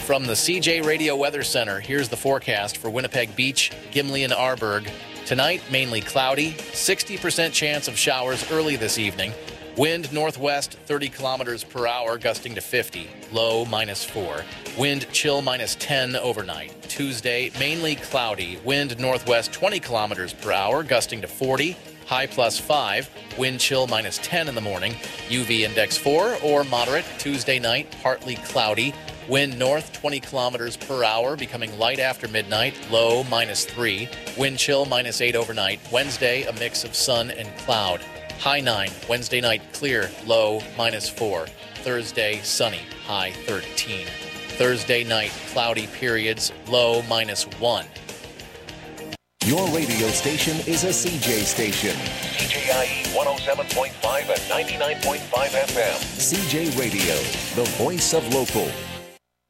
From the CJ Radio Weather Center, here's the forecast for Winnipeg Beach, Gimli, and Arborg. Tonight, mainly cloudy, 60% chance of showers early this evening. Wind northwest 30 kilometers per hour, gusting to 50. Low -4. Wind chill -10 overnight. Tuesday, mainly cloudy. Wind northwest 20 kilometers per hour, gusting to 40. High +5. Wind chill -10 in the morning. UV index 4 or moderate. Tuesday night, partly cloudy. Wind north 20 kilometers per hour, becoming light after midnight. Low -3. Wind chill -8 overnight. Wednesday, a mix of sun and cloud. High 9. Wednesday night, clear. Low -4. Thursday, sunny. High 13. Thursday night, cloudy periods. Low -1. Your radio station is a CJ station. CJIE 107.5 and 99.5 FM. CJ Radio, the voice of local.